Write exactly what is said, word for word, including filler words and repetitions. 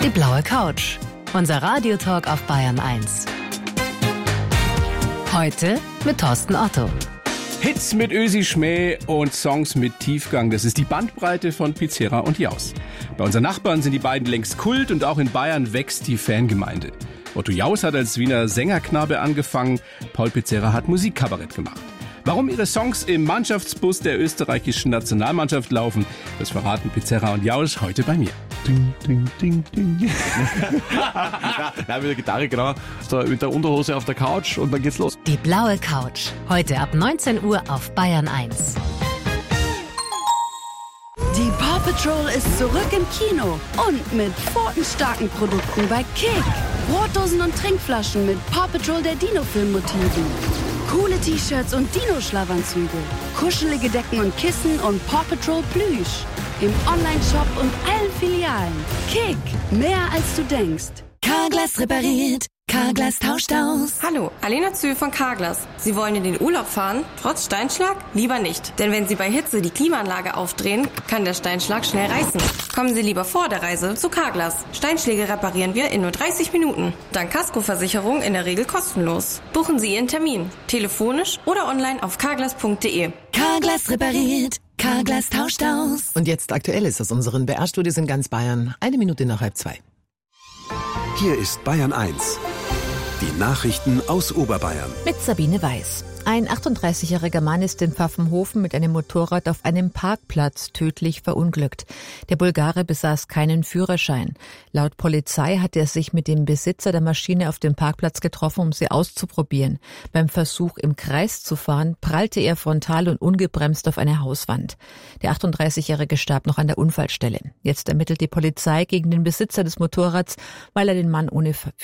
Die blaue Couch. Unser Radiotalk auf Bayern eins. Heute mit Thorsten Otto. Hits mit Ösi Schmäh und Songs mit Tiefgang. Das ist die Bandbreite von Pizzera und Jaus. Bei unseren Nachbarn sind die beiden längst Kult und auch in Bayern wächst die Fangemeinde. Otto Jaus hat als Wiener Sängerknabe angefangen, Paul Pizzera hat Musikkabarett gemacht. Warum ihre Songs im Mannschaftsbus der österreichischen Nationalmannschaft laufen, das verraten Pizzera und Jaus heute bei mir. Ding, ding, ding, ding. ja, ja, mit der Gitarre, genau. Mit der Unterhose auf der Couch und dann geht's los. Die blaue Couch. Heute ab neunzehn Uhr auf Bayern eins. Die Paw Patrol ist zurück im Kino und mit pfotenstarken Produkten bei Kick. Brotdosen und Trinkflaschen mit Paw Patrol der Dino-Film-Motiven. Coole T-Shirts und Dino-Schlafanzüge. Kuschelige Decken und Kissen und Paw Patrol Plüsch. Im Online-Shop und allen Filialen. Kick, mehr als du denkst. Carglass repariert. Carglass tauscht aus. Hallo, Alena Zühl von Carglass. Sie wollen in den Urlaub fahren? Trotz Steinschlag? Lieber nicht. Denn wenn Sie bei Hitze die Klimaanlage aufdrehen, kann der Steinschlag schnell reißen. Kommen Sie lieber vor der Reise zu Carglass. Steinschläge reparieren wir in nur dreißig Minuten. Dank Kaskoversicherung in der Regel kostenlos. Buchen Sie Ihren Termin. Telefonisch oder online auf carglass punkt de. Carglass repariert. Carglass tauscht aus. Und jetzt Aktuelles aus unseren B R-Studios in ganz Bayern. Eine Minute nach halb zwei. Hier ist Bayern eins. Die Nachrichten aus Oberbayern. Mit Sabine Weiß. Ein achtunddreißigjähriger Mann ist in Pfaffenhofen mit einem Motorrad auf einem Parkplatz tödlich verunglückt. Der Bulgare besaß keinen Führerschein. Laut Polizei hat er sich mit dem Besitzer der Maschine auf dem Parkplatz getroffen, um sie auszuprobieren. Beim Versuch, im Kreis zu fahren, prallte er frontal und ungebremst auf eine Hauswand. Der achtunddreißigjährige starb noch an der Unfallstelle. Jetzt ermittelt die Polizei gegen den Besitzer des Motorrads, weil er den Mann ohne